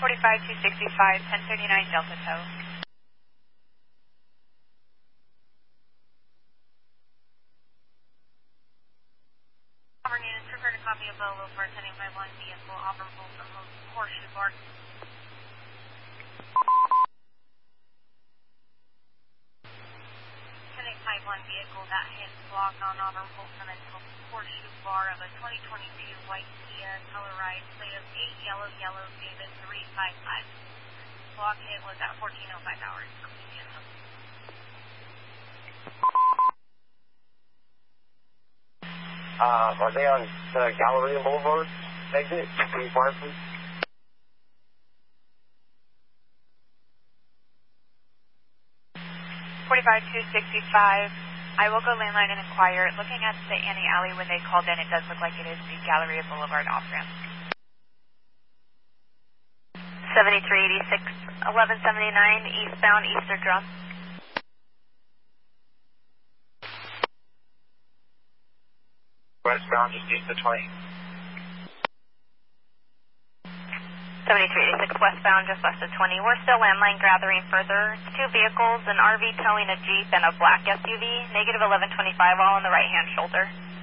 45265, 1039 Delta Tow. Auburn units, refer to copy of Volvo for attending 51 vehicle, Auburn Folsom Horseshoe Bar. Attending 51 vehicle that hit block on Auburn Folsom and Horseshoe Bar of a 2022 white Kia Telluride, plate of 8 yellow David 355. Block hit was at 14:05 hours. Are they on Galleria Boulevard exit? Can you fire, please? I will go landline and inquire. Looking at the Annie Alley when they called in, it does look like it is the Galleria Boulevard off-ramp. 7386, 1179, eastbound, Easter Drum. Westbound, just east of 20. 7386, westbound, just west of 20. We're still landline gathering further. It's two vehicles, an RV towing a Jeep and a black SUV. Negative 1125, all on the right-hand shoulder.